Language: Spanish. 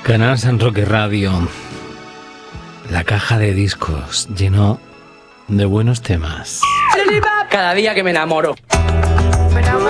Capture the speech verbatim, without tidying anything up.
Canal San Roque Radio, la caja de discos lleno de buenos temas. Cada día que me enamoro. Me enamoro.